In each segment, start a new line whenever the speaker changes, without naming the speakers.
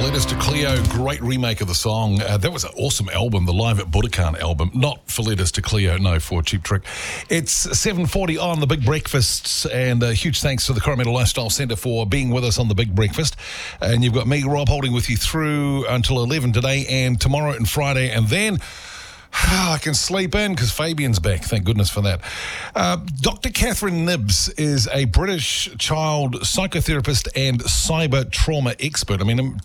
Letters to Cleo, great remake of the song. That was an awesome album, the Live at Budokan album. Not for Letters to Cleo, no, for Cheap Trick. It's 7:40 on The Big Breakfast, and a huge thanks to the Coromandel Lifestyle Centre for being with us on The Big Breakfast. And you've got me, Rob, holding with you through until 11 today and tomorrow and Friday, and then I can sleep in because Fabian's back. Thank goodness for that. Dr. Catherine Nibbs is a British child psychotherapist and cyber trauma expert. I mean,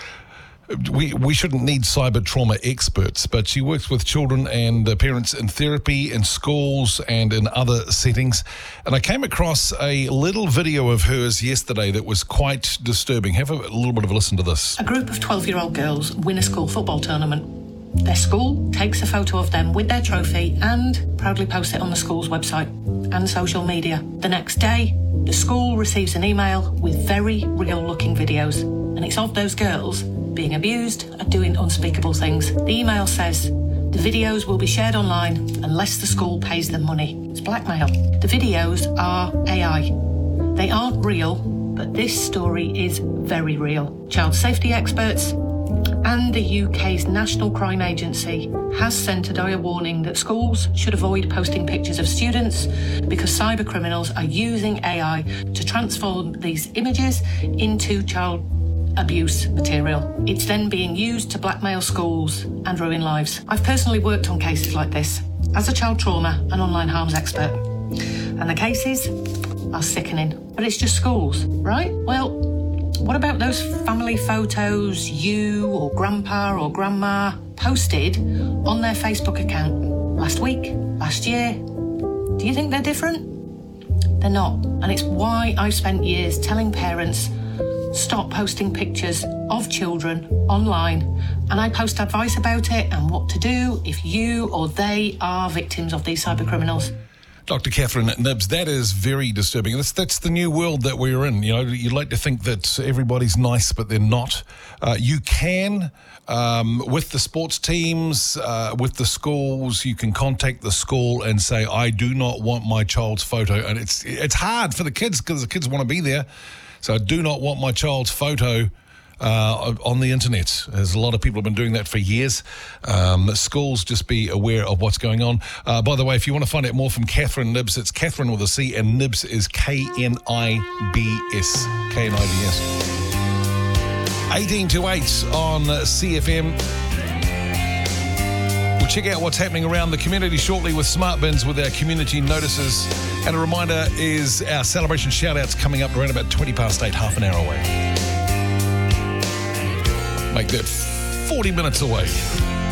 we shouldn't need cyber trauma experts, but she works with children and parents in therapy, in schools, and in other settings. And I came across a little video of hers yesterday that was quite disturbing. Have a little bit of a listen to this.
A group of 12-year-old girls win a school football tournament. Their school takes a photo of them with their trophy and proudly posts it on the school's website and social media. The next day, the school receives an email with very real-looking videos, and it's of those girls being abused and doing unspeakable things. The email says the videos will be shared online unless the school pays them money. It's blackmail. The videos are AI. They aren't real, but this story is very real. Child safety experts and the UK's National Crime Agency has sent a dire warning that schools should avoid posting pictures of students because cyber criminals are using AI to transform these images into child abuse material. It's then being used to blackmail schools and ruin lives. I've personally worked on cases like this as a child trauma and online harms expert, and the cases are sickening. But it's just schools, right? Well, what about those family photos you or grandpa or grandma posted on their Facebook account last week, last year? Do you think they're different? They're not. And it's why I've spent years telling parents, stop posting pictures of children online. And I post advice about it and what to do if you or they are victims of these cyber criminals.
Dr. Catherine Nibbs, that is very disturbing. That's the new world that we're in. You know, you'd like to think that everybody's nice, but they're not. You can, with the sports teams, with the schools, you can contact the school and say, I do not want my child's photo. And it's hard for the kids because the kids want to be there. So I do not want my child's photo on the internet. There's a lot of people have been doing that for years. Schools, just be aware of what's going on. By the way, if you want to find out more from Catherine Nibbs, it's Catherine with a C, and Nibbs is K-N-I-B-S. K-N-I-B-S. 18 to 8 on CFM. We'll check out what's happening around the community shortly with Smart Bins with our community notices. And a reminder is our celebration shout-outs coming up around about 20 past 8, half an hour away. Make that 40 minutes away.